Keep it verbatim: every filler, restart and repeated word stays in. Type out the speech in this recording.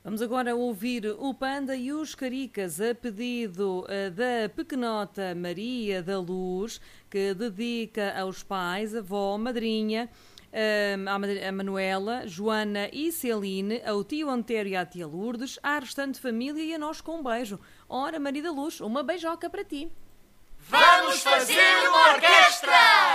Vamos agora ouvir o Panda e os Caricas a pedido uh, da pequenota Maria da Luz, que dedica aos pais, avó, madrinha, uh, a Manuela, Joana e Celine, ao tio Antério e à tia Lourdes, à restante família e a nós com um beijo. Ora, Maria da Luz, uma beijoca para ti. Vamos fazer uma orquestra!